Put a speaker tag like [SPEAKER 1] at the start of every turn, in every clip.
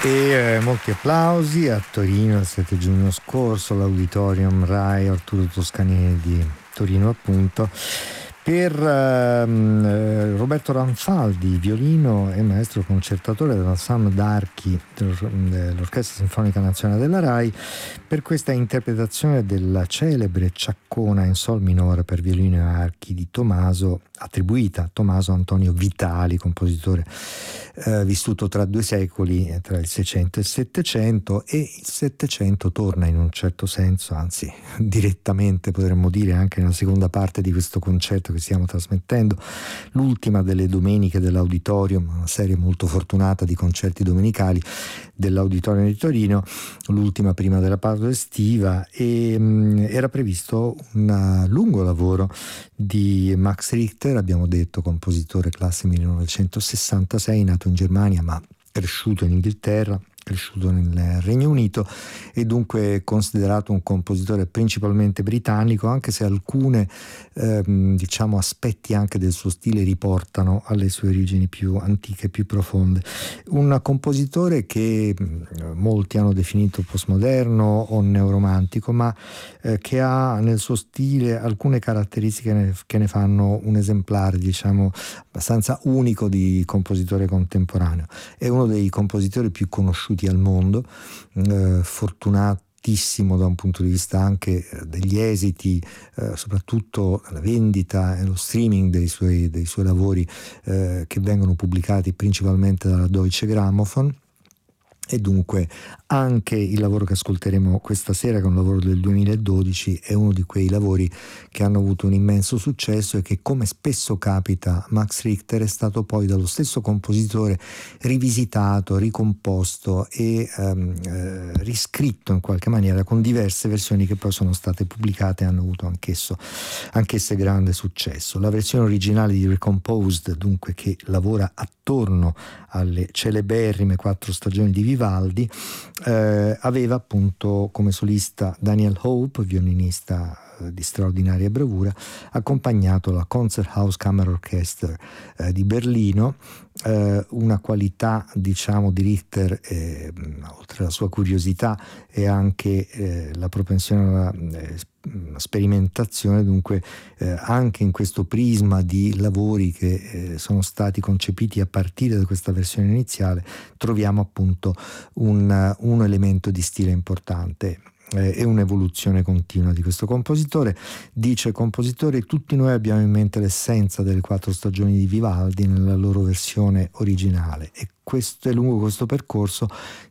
[SPEAKER 1] Molti applausi a Torino il 7 giugno scorso, l'Auditorium Rai Arturo Toscanini di Torino appunto, per Roberto Ranfaldi, violino e maestro concertatore dell'Ensemble d'Archi dell'Orchestra Sinfonica Nazionale della Rai, per questa interpretazione della celebre Ciaccona in sol minore per violino e archi di Tommaso, attribuita a Tommaso Antonio Vitali, compositore vissuto tra due secoli, tra il 600 e il 700, e il 700 torna in un certo senso, anzi direttamente potremmo dire anche nella seconda parte di questo concerto che stiamo trasmettendo, l'ultima delle domeniche dell'Auditorium, una serie molto fortunata di concerti domenicali dell'Auditorium di Torino, l'ultima prima della pausa estiva, e era previsto un lungo lavoro di Max Richter, abbiamo detto compositore classe 1966, nato in Germania ma cresciuto in Inghilterra, cresciuto nel Regno Unito e dunque considerato un compositore principalmente britannico, anche se alcune diciamo aspetti anche del suo stile riportano alle sue origini più antiche, più profonde. Un compositore che molti hanno definito postmoderno o neoromantico, ma che ha nel suo stile alcune caratteristiche che ne fanno un esemplare, diciamo, abbastanza unico di compositore contemporaneo. È uno dei compositori più conosciuti al mondo, fortunatissimo da un punto di vista anche degli esiti, soprattutto la vendita e lo streaming dei suoi lavori che vengono pubblicati principalmente dalla Deutsche Grammophon. E dunque anche il lavoro che ascolteremo questa sera, che è un lavoro del 2012, è uno di quei lavori che hanno avuto un immenso successo e che, come spesso capita, Max Richter è stato poi dallo stesso compositore rivisitato, ricomposto e riscritto in qualche maniera con diverse versioni che poi sono state pubblicate e hanno avuto anch'esse grande successo. La versione originale di Recomposed, dunque, che lavora attorno alle celeberrime 4 stagioni di Vivaldi, aveva appunto come solista Daniel Hope, violinista di straordinaria bravura, accompagnato la Concerthaus Kammerorchester di Berlino, una qualità, diciamo, di Richter, oltre alla sua curiosità e anche la propensione alla sperimentazione, dunque anche in questo prisma di lavori che sono stati concepiti a partire da questa versione iniziale, troviamo appunto un elemento di stile importante e un'evoluzione continua di questo compositore. Dice compositore: tutti noi abbiamo in mente l'essenza delle 4 stagioni di Vivaldi nella loro versione originale, e lungo questo percorso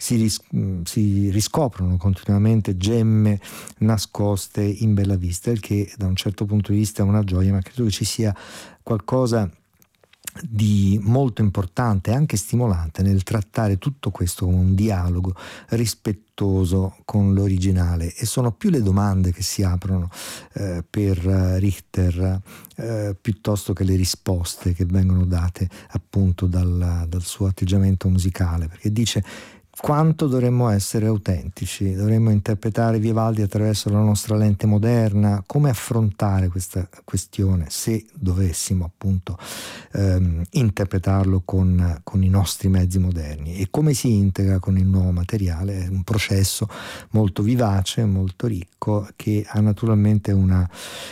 [SPEAKER 1] si riscoprono continuamente gemme nascoste in bella vista, il che da un certo punto di vista è una gioia, ma credo che ci sia qualcosa di molto importante e anche stimolante nel trattare tutto questo come un dialogo rispettoso con l'originale, e sono più le domande che si aprono per Richter piuttosto che le risposte che vengono date appunto dal suo atteggiamento musicale, perché dice: quanto dovremmo essere autentici, dovremmo interpretare Vivaldi attraverso la nostra lente moderna, come affrontare questa questione se dovessimo appunto interpretarlo con i nostri mezzi moderni, e come si integra con il nuovo materiale. È un processo molto vivace, molto ricco, che ha naturalmente un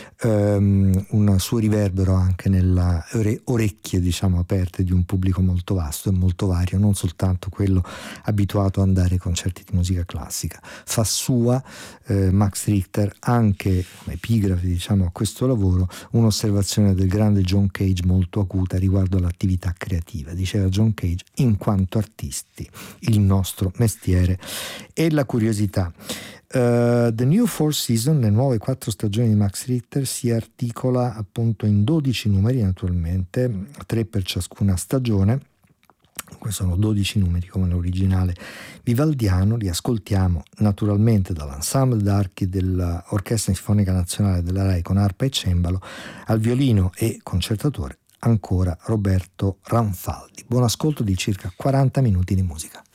[SPEAKER 1] suo riverbero anche nelle orecchie, diciamo, aperte di un pubblico molto vasto e molto vario, non soltanto quello abituato ad andare ai concerti di musica classica. Fa sua Max Richter anche come epigrafe, diciamo, a questo lavoro, un'osservazione del grande John Cage molto acuta riguardo all'attività creativa. Diceva John Cage: in quanto artisti il nostro mestiere è la curiosità. The New Four Season, le nuove 4 stagioni di Max Richter, si articola appunto in 12 numeri, naturalmente 3 per ciascuna stagione. Questi sono 12 numeri come l'originale vivaldiano. Li ascoltiamo naturalmente dall'Ensemble d'Archi dell'Orchestra Sinfonica Nazionale della Rai con arpa e cembalo, al violino e concertatore ancora Roberto Ranfaldi. Buon ascolto di circa 40 minuti di musica.